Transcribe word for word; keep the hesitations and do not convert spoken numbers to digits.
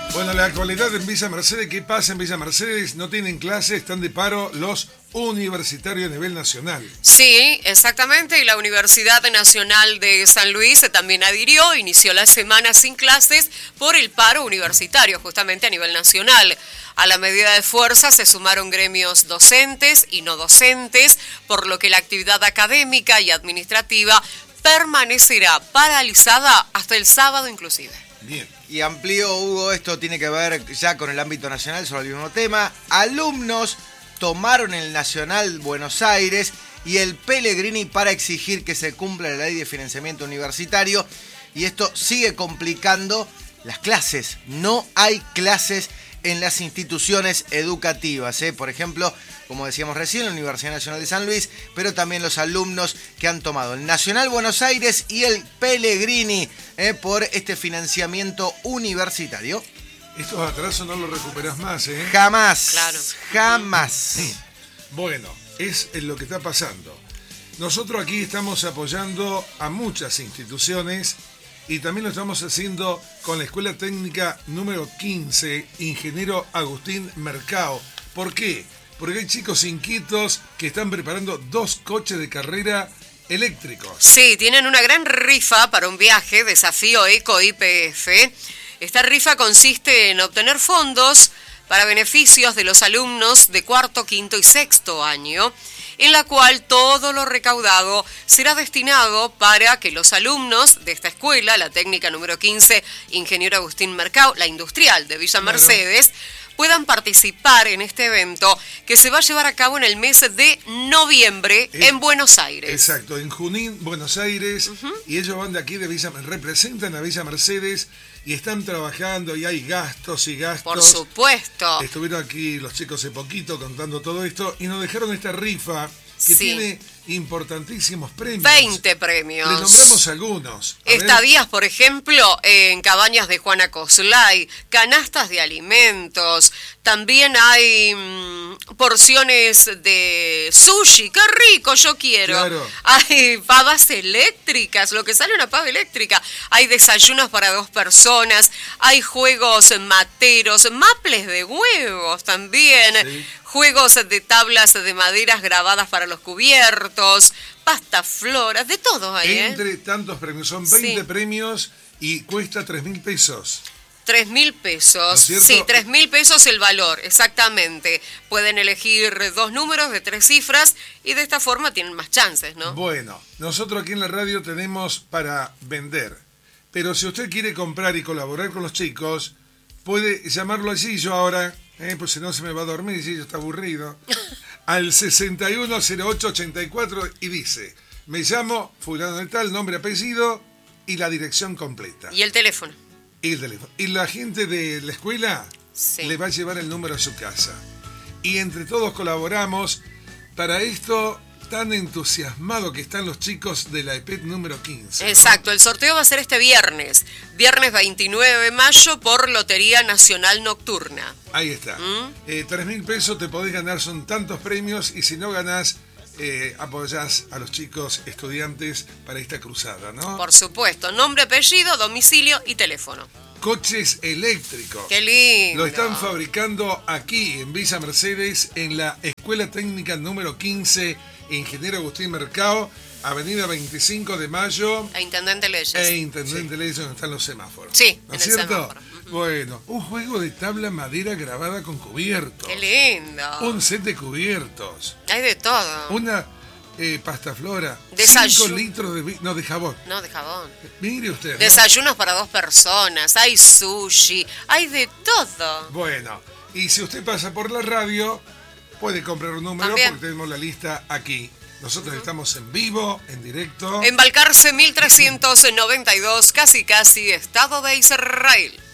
Bueno, la actualidad en Villa Mercedes, ¿qué pasa en Villa Mercedes? No tienen clase, están de paro los universitarios a nivel nacional. Sí, exactamente, y la Universidad Nacional de San Luis también adhirió, inició la semana sin clases por el paro universitario, justamente a nivel nacional. A la medida de fuerza se sumaron gremios docentes y no docentes, por lo que la actividad académica y administrativa permanecerá paralizada hasta el sábado inclusive. Bien. Y amplío, Hugo, esto tiene que ver ya con el ámbito nacional sobre el mismo tema. Alumnos tomaron el Nacional Buenos Aires y el Pellegrini para exigir que se cumpla la ley de financiamiento universitario. Y esto sigue complicando las clases. No hay clases en las instituciones educativas, ¿eh? Por ejemplo, como decíamos recién, la Universidad Nacional de San Luis, pero también los alumnos que han tomado el Nacional Buenos Aires y el Pellegrini ¿eh? por este financiamiento universitario. Estos atrasos no los recuperás más, ¿eh? Jamás, claro. jamás. Bueno, es lo que está pasando. Nosotros aquí estamos apoyando a muchas instituciones y también lo estamos haciendo con la Escuela Técnica número quince, Ingeniero Agustín Mercado. ¿Por qué? Porque hay chicos inquietos que están preparando dos coches de carrera eléctricos. Sí, tienen una gran rifa para un viaje, Desafío Eco I P F. Esta rifa consiste en obtener fondos para beneficios de los alumnos de cuarto, quinto y sexto año, en la cual todo lo recaudado será destinado para que los alumnos de esta escuela, la técnica número quince, Ingeniero Agustín Mercado, la industrial de Villa Mercedes, claro, puedan participar en este evento que se va a llevar a cabo en el mes de noviembre es, en Buenos Aires. Exacto, en Junín, Buenos Aires, uh-huh. Y ellos van de aquí de Villa, representan a Villa Mercedes y están trabajando y hay gastos y gastos. Por supuesto. Estuvieron aquí los chicos hace poquito contando todo esto y nos dejaron esta rifa que sí tiene importantísimos premios. veinte premios. Les nombramos algunos. A Estadías, ver. Por ejemplo, en cabañas de Juana Coslay, canastas de alimentos, también hay mmm, porciones de sushi, qué rico, yo quiero. Claro. Hay pavas eléctricas, lo que sale una pava eléctrica. Hay desayunos para dos personas, hay juegos materos, maples de huevos también. Sí. Juegos de tablas de maderas grabadas para los cubiertos, pasta floras, de todo ahí, ¿eh? Entre tantos premios, son veinte sí. premios y cuesta tres mil pesos. Tres mil pesos, ¿no es sí, tres mil pesos el valor, exactamente. Pueden elegir dos números de tres cifras y de esta forma tienen más chances, ¿no? Bueno, nosotros aquí en la radio tenemos para vender, pero si usted quiere comprar y colaborar con los chicos, puede llamarlo allí, yo ahora... Eh, pues si no se me va a dormir, si yo está aburrido, al sesenta y uno cero ocho ochenta y cuatro y dice, me llamo fulano de tal, nombre, apellido y la dirección completa. Y el teléfono. Y el teléfono. Y la gente de la escuela sí. le va a llevar el número a su casa. Y entre todos colaboramos para esto tan entusiasmado que están los chicos de la E P E T número quince. ¿no? Exacto, el sorteo va a ser este viernes, viernes veintinueve de mayo por Lotería Nacional Nocturna. Ahí está. ¿Mm? Eh, tres mil pesos te podés ganar, son tantos premios y si no ganás, eh, apoyás a los chicos estudiantes para esta cruzada, ¿no? Por supuesto, nombre, apellido, domicilio y teléfono. Coches eléctricos. ¡Qué lindo! Lo están fabricando aquí en Villa Mercedes, en la Escuela Técnica número quince, Ingeniero Agustín Mercado, Avenida veinticinco de mayo. E Intendente Leyes. E Intendente sí. Leyes, donde están los semáforos. Sí, ¿no en es el cierto? semáforo. Uh-huh. Bueno, un juego de tabla madera grabada con cubiertos. ¡Qué lindo! Un set de cubiertos. Hay de todo. Una eh, pasta flora. Desayuno. cinco litros de... No, de jabón. No, de jabón. Mire usted. Desayunos, ¿no?, para dos personas. Hay sushi. Hay de todo. Bueno, y si usted pasa por la radio, puede comprar un número. También. Porque tenemos la lista aquí. Nosotros uh-huh. estamos en vivo, en directo. En Balcarce mil trescientos noventa y dos, casi casi, Estado de Israel.